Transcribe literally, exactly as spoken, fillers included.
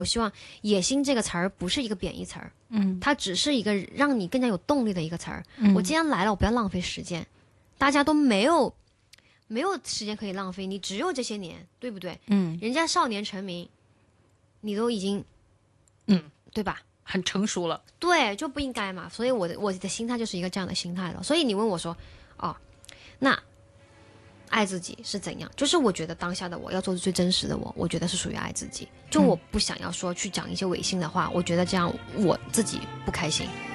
我希望野心这个词儿不是一个贬义词儿， 嗯， 它只是一个让你更加有动力的一个词儿。 嗯我既然来了，我不要浪费时间，大家都没有没有时间可以浪费，你只有这些年，对不对？ 嗯， 人家少年成名，你都已经， 嗯， 对吧？ 很成熟了。 对，就不应该嘛。所以我的我的心态就是一个这样的心态了。所以你问我说，哦，那爱自己是怎样？就是我觉得当下的我要做最真实的我，我觉得是属于爱自己。就我不想要说去讲一些违心的话，我觉得这样我自己不开心。